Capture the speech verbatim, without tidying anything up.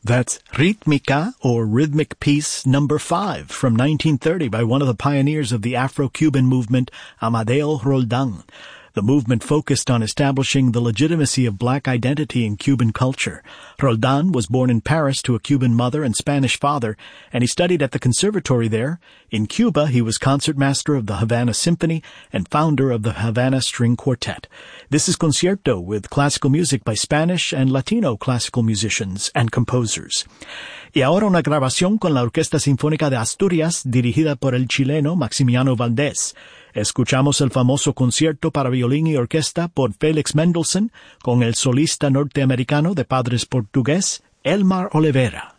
That's Ritmica, or Rhythmic Piece Number Five, from nineteen thirty by one of the pioneers of the Afro-Cuban movement, Amadeo Roldan. The movement focused on establishing the legitimacy of black identity in Cuban culture. Roldan was born in Paris to a Cuban mother and Spanish father, and he studied at the conservatory there. In Cuba, he was concertmaster of the Havana Symphony and founder of the Havana String Quartet. This is Concierto with classical music by Spanish and Latino classical musicians and composers. Y ahora una grabación con la Orquesta Sinfónica de Asturias, dirigida por el chileno Maximiano Valdés. Escuchamos el famoso concierto para violín y orquesta por Félix Mendelssohn con el solista norteamericano de padres portugués, Elmar Oliveira.